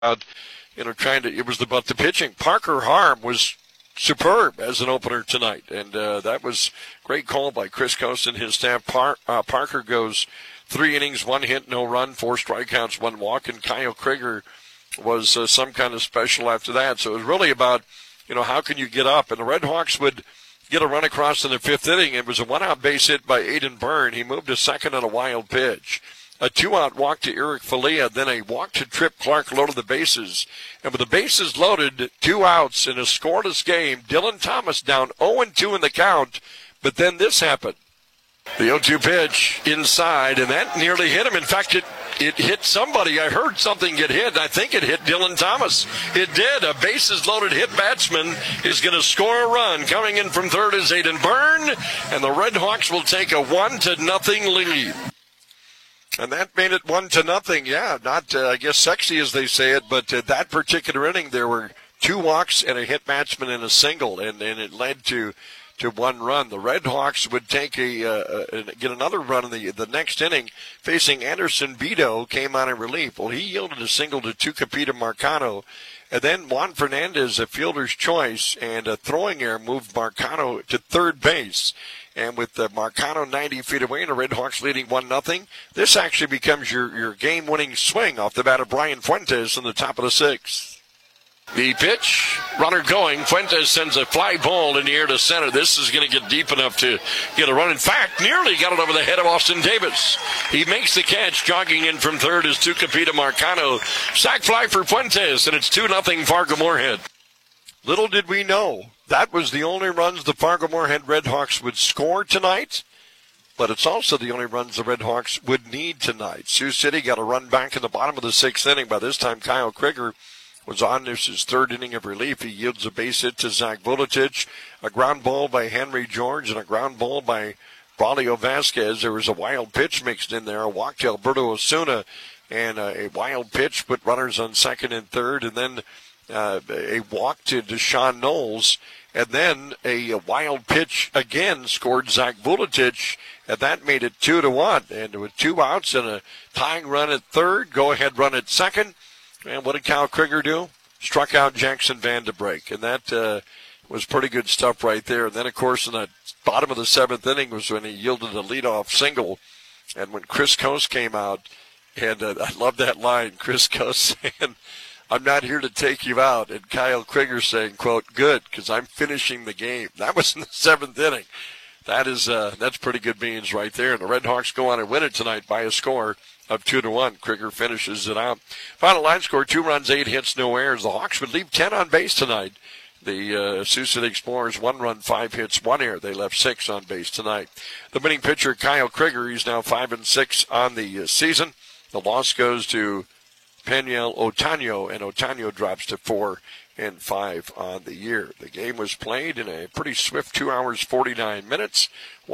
it was about the pitching. Parker Harm was superb as an opener tonight, and that was great call by Chris Coast and his staff. Parker goes 3 innings, 1 hit, no run, 4 strikeouts, 1 walk, and Kyle Krieger was some kind of special after that. So it was really about, how can you get up? And the Red Hawks would get a run across in the 5th inning. It was a 1-out base hit by Aiden Byrne. He moved to second on a wild pitch. A 2-out walk to Eric Falia, then a walk to Trip Clark loaded the bases. And with the bases loaded, 2 outs in a scoreless game, Dylan Thomas down 0-2 in the count. But then this happened. The 0-2 pitch inside, and that nearly hit him. In fact, it hit somebody. I heard something get hit. I think it hit Dylan Thomas. It did. A bases-loaded hit batsman is going to score a run. Coming in from third is Aiden Byrne, and the Red Hawks will take a 1-0 lead. And that made it 1-0. Yeah, not, I guess, sexy as they say it, but that particular inning, there were 2 walks and a hit batsman and a single, and it led to 1 run. The Red Hawks would take get another run in the next inning, facing Anderson Beto, came on in relief. Well, he yielded a single to Tucupita Marcano, and then Juan Fernandez, a fielder's choice, and a throwing error moved Marcano to third base. And with Marcano 90 feet away and the Red Hawks leading 1-0, this actually becomes your game-winning swing off the bat of Brian Fuentes in the top of the 6th. The pitch, runner going. Fuentes sends a fly ball in the air to center. This is going to get deep enough to get a run. In fact, nearly got it over the head of Austin Davis. He makes the catch. Jogging in from third is Tucupita Marcano. Sac fly for Fuentes, and it's 2-0 Fargo-Moorhead. Little did we know that was the only runs the Fargo-Moorhead Red Hawks would score tonight, but it's also the only runs the Red Hawks would need tonight. Sioux City got a run back in the bottom of the 6th inning. By this time, Kyle Krieger was on. This is 3rd inning of relief. He yields a base hit to Zach Vuletic, a ground ball by Henry George, and a ground ball by Braulio Vasquez. There was a wild pitch mixed in there, a walk to Alberto Osuna, and a wild pitch put runners on second and third, and then a walk to Deshaun Knowles, and then a wild pitch again scored Zach Vuletic, and that made it 2-1. And with 2 outs and a tying run at third, go-ahead run at second, and what did Kyle Krieger do? Struck out Jackson Van de Breek, and that was pretty good stuff right there. And then, of course, in the bottom of the 7th inning was when he yielded a leadoff single, and when Chris Coast came out, and I love that line, Chris Coast saying, "I'm not here to take you out," and Kyle Krieger saying, quote, "Good, because I'm finishing the game." That was in the 7th inning. That's pretty good beans right there. And the Red Hawks go on and win it tonight by a score of 2-1. Krieger finishes it out. Final line score: 2 runs, 8 hits, no errors. The Hawks would leave 10 on base tonight. The Sioux City Explorers 1 run, 5 hits, 1 error. They left 6 on base tonight. The winning pitcher, Kyle Krieger, he's now 5-6 on the season. The loss goes to Peniel Otaño, and Otaño drops to 4-5 on the year. The game was played in a pretty swift 2 hours, 49 minutes,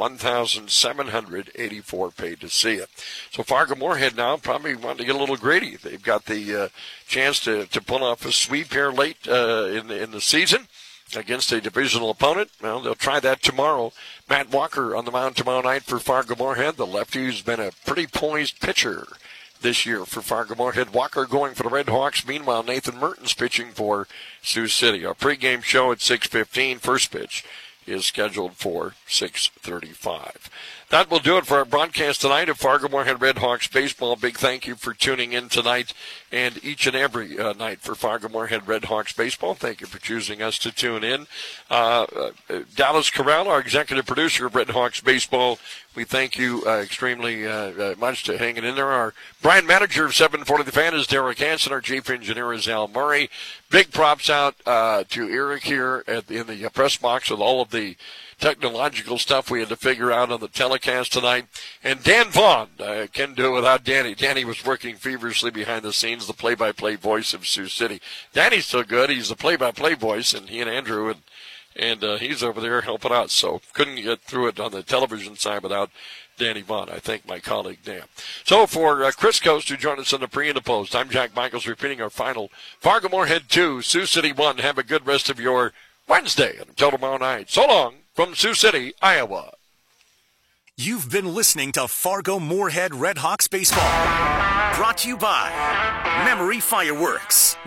1,784 paid to see it. So Fargo-Moorhead now probably want to get a little greedy. They've got the chance to pull off a sweep here late in the season against a divisional opponent. Well, they'll try that tomorrow. Matt Walker on the mound tomorrow night for Fargo-Moorhead. The lefty who's been a pretty poised pitcher this year for Fargo-Moorhead. Walker going for the Red Hawks. Meanwhile, Nathan Mertens pitching for Sioux City. Our pregame show at 6:15. First pitch is scheduled for 6:35. That will do it for our broadcast tonight of Fargo-Moorhead Red Hawks baseball. Big thank you for tuning in tonight and each and every night for Fargo-Moorhead Red Hawks baseball. Thank you for choosing us to tune in. Dallas Corral, our executive producer of Red Hawks baseball, we thank you extremely much to hanging in there. Our brand manager of 740 The Fan is Derek Hansen. Our chief engineer is Al Murray. Big props out to Eric here in the press box with all of the technological stuff we had to figure out on the telecast tonight. And Dan Vaughn, can't do it without Danny. Danny was working feverishly behind the scenes, the play-by-play voice of Sioux City. Danny's so good, he's the play-by-play voice, and he and Andrew, and he's over there helping out. So couldn't get through it on the television side without Danny Vaughn. I thank my colleague Dan. So for Chris Coast, who joined us on the pre and the post, I'm Jack Michaels repeating our final. Fargo-Moorhead 2, Sioux City 1. Have a good rest of your Wednesday. Until tomorrow night. So long from Sioux City, Iowa. You've been listening to Fargo Moorhead Red Hawks Baseball. Brought to you by Memory Fireworks.